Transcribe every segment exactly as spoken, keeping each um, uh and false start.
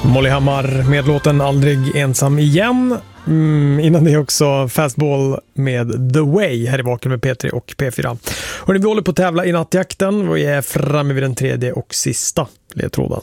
Molly Hammar med låten Aldrig ensam igen. Mm, innan det också Fastball med The Way här i Vaken med P tre och P fyra. Och vi håller på att tävla i nattjakten och vi är framme vid den tredje och sista ledtråden.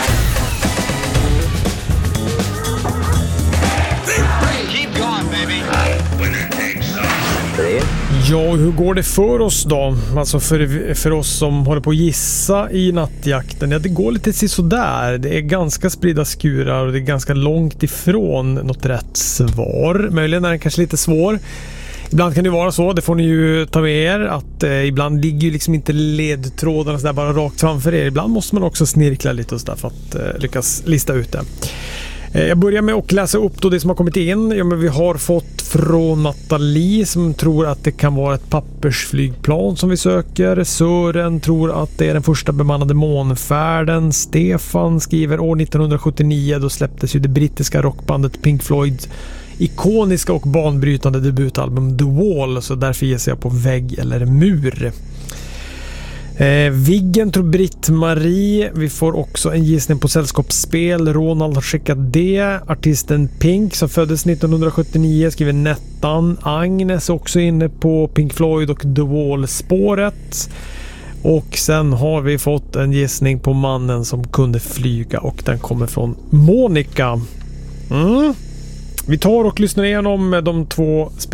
Ja, hur går det för oss då? Alltså för, för oss som håller på att gissa i nattjakten. Ja, det går lite sådär. Det är ganska spridda skurar och det är ganska långt ifrån något rätt svar. Möjligen är den kanske lite svår. Ibland kan det vara så, det får ni ju ta med er, att eh, ibland ligger ju liksom inte ledtrådarna så där bara rakt framför er. Ibland måste man också snirkla lite och så där för att eh, lyckas lista ut det. Jag börjar med att läsa upp då det som har kommit in. Ja, men vi har fått från Nathalie som tror att det kan vara ett pappersflygplan som vi söker. Sören tror att det är den första bemannade månfärden. Stefan skriver år nittonhundrasjuttionio, då släpptes ju det brittiska rockbandet Pink Floyds ikoniska och banbrytande debutalbum The Wall, så därför ger jag på vägg eller mur. Eh, Viggen tror Britt-Marie. Vi får också en gissning på sällskapsspel. Ronald har skickat det. Artisten Pink som föddes nittonhundrasjuttionio skriver Nettan. Agnes också inne på Pink Floyd och The Wall-spåret. Och sen har vi fått en gissning på mannen som kunde flyga och den kommer från Monica. Mm. Vi tar och lyssnar igenom de två